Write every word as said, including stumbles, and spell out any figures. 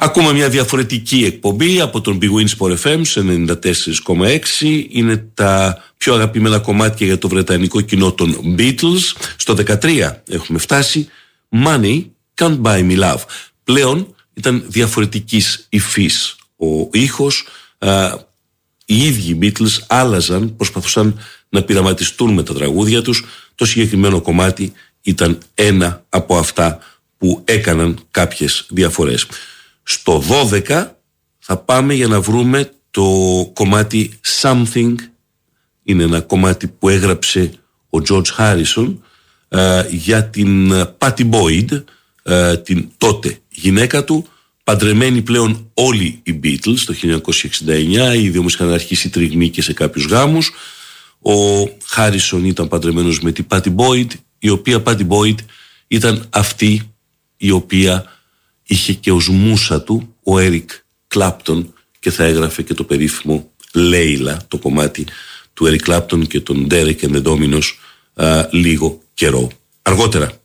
Ακούμε μια διαφορετική εκπομπή από τον Big Win Sport εφ εμ σε ενενήντα τέσσερα κόμμα έξι. Είναι τα πιο αγαπημένα κομμάτια για το βρετανικό κοινό των Beatles. Στο δεκατρία έχουμε φτάσει. Money Can't Buy Me Love. Πλέον ήταν διαφορετικής υφής ο ήχος. Α, οι ίδιοι οι Beatles άλλαζαν, προσπαθούσαν να πειραματιστούν με τα τραγούδια τους. Το συγκεκριμένο κομμάτι ήταν ένα από αυτά που έκαναν κάποιες διαφορές. Στο δώδεκα θα πάμε για να βρούμε το κομμάτι Something. Είναι ένα κομμάτι που έγραψε ο George Harrison ε, για την Pattie Boyd, ε, την τότε γυναίκα του. Παντρεμένοι πλέον όλοι οι Beatles το χίλια εννιακόσια εξήντα εννιά, ήδη όμως είχαν αρχίσει τριγμοί και σε κάποιους γάμους. Ο Harrison ήταν παντρεμένος με την Pattie Boyd, η οποία Pattie Boyd ήταν αυτή η οποία είχε και ως μούσα του ο Eric Clapton και θα έγραφε και το περίφημο Λέιλα, το κομμάτι του Eric Clapton και τον Derek and the Dominos α, λίγο καιρό αργότερα.